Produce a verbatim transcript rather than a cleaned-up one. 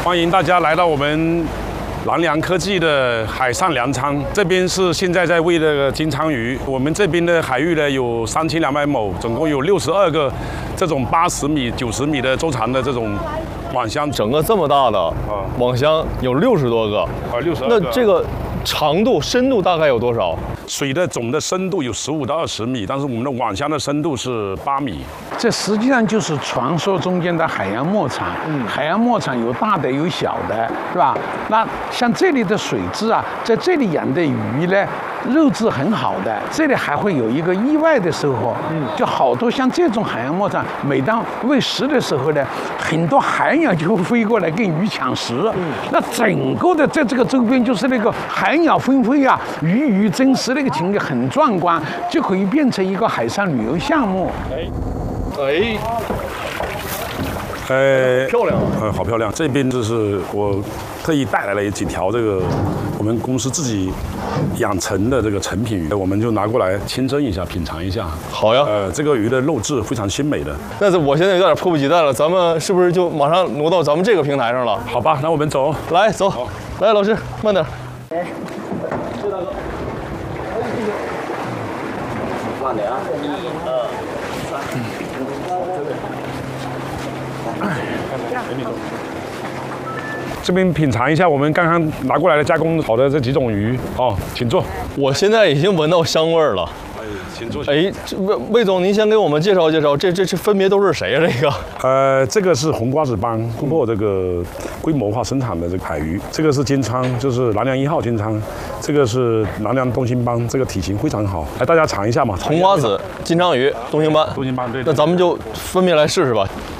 欢迎大家来到我们南粮科技的海上粮仓，这边是现在在喂那个金枪鱼。我们这边的海域呢有三千两百亩，总共有六十二个这种八十米、九十米的周长的这种网箱， 整个这么大的网箱有六十多个， 啊，六十二那个。 这个长度、深度大概有多少？ 水的总的深度有十五到二十米，但是我们的网箱的深度是八米。 这实际上就是传说中间的海洋牧场。嗯，海洋牧场有大的有小的，是吧？那像这里的水质啊，在这里养的鱼呢，肉质很好的。这里还会有一个意外的收获。嗯，就好多像这种海洋牧场，每当喂食的时候呢，很多海鸟就会飞过来跟鱼抢食。嗯，那整个的在这个周边就是那个海鸟纷飞啊，鱼鱼争食那个情景很壮观，就可以变成一个海上旅游项目。 哎，哎， 呃， 漂亮啊！ 呃，好漂亮。这边就是我特意带来了几条这个我们公司自己养成的这个成品鱼，我们就拿过来清蒸一下，品尝一下。 好呀。 呃，这个鱼的肉质非常鲜美的。 但是我现在有点迫不及待了，咱们是不是就马上挪到咱们这个平台上了？ 好吧，那我们走。 来，走。来，老师，慢点。 慢点啊！一、二、 这边品尝一下我们刚刚拿过来的加工好的这几种鱼哦，请坐。 我现在已经闻到香味儿了。 哎，请坐。 哎，这魏魏总，您先给我们介绍介绍，这这这分别都是谁呀？这个？ 呃，这个是红瓜子帮突破这个规模化生产的这个海鱼，这个是金鲳，就是南粮一号金鲳，这个是南粮东星帮，这个体型非常好，来大家尝一下嘛。 红瓜子、金鲳鱼、东星斑。 东星斑对。 那咱们就分别来试试吧。